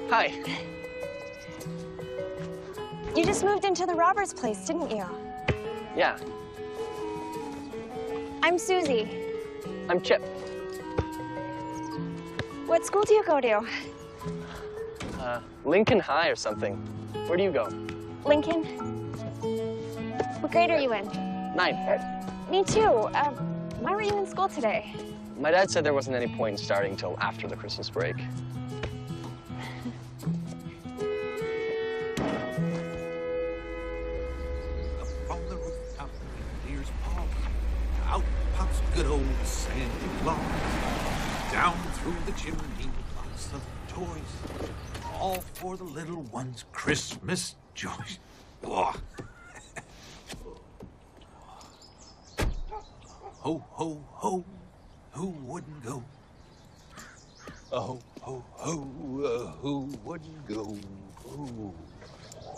Hi. You just moved into the Roberts place, didn't you? Yeah, I'm Susie. I'm Chip. What school do you go to? Lincoln High or something. Where do you go? Lincoln. What grade are you in? 9. Me too. Why were you in school today? My dad said there wasn't any point in starting till after the Christmas break. Up on the rooftop, reindeer's paws. Out pops good old Santa Claus. Down through the chimney, lots of toys. All for the little ones' Christmas joys. Oh. Ho, ho, ho, who wouldn't go? Oh, ho, ho, who wouldn't go? Ooh.